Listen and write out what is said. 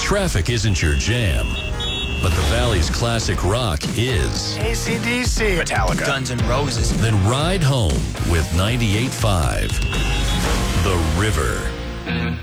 traffic isn't your jam, but the Valley's classic rock is, AC/DC, Metallica, Guns N' Roses, then ride home with 98.5 The River.